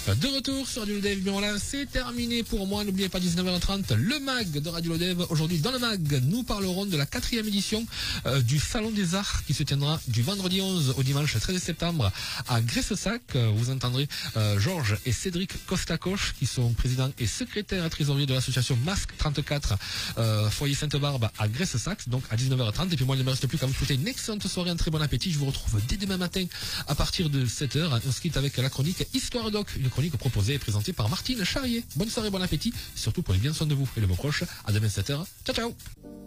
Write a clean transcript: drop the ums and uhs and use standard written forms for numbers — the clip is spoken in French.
De retour sur Radio Lodev, bien là, c'est terminé pour moi. N'oubliez pas 19h30, le MAG de Radio Lodev. Aujourd'hui, dans le MAG, nous parlerons de la 4e édition du Salon des Arts qui se tiendra du vendredi 11 au dimanche 13 septembre à Gressessac. Vous entendrez Georges et Cédric Costacoche qui sont présidents et secrétaires trésoriers de l'association Masque 34 Foyer Sainte-Barbe à Gressessac, donc à 19h30. Et puis moi, il ne me reste plus qu'à vous souhaiter une excellente soirée, un très bon appétit. Je vous retrouve dès demain matin à partir de 7h. On se quitte avec la chronique Histoire Doc, une chronique proposée et présentée par Martine Charrier. Bonne soirée, bon appétit, surtout prenez bien soin de vous. Et le mot proche, à demain 7h. Ciao, ciao.